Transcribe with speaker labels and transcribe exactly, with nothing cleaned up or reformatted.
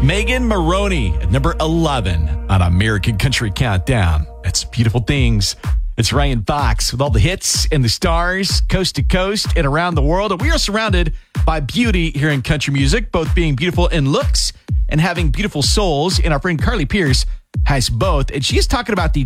Speaker 1: Megan Moroney at number eleven on American Country Countdown. That's Beautiful Things. It's Ryan Fox with all the hits and the stars, coast to coast and around the world. And we are surrounded by beauty here in country music, both being beautiful in looks and having beautiful souls. And our friend Carly Pierce has both. And she's talking about the